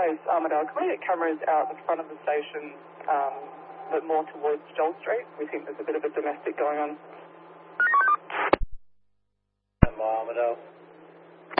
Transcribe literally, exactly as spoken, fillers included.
Base Armidale. Can we get cameras out the front of the station, um, but more towards Joel Street? We think there's a bit of a domestic going on. Armidale.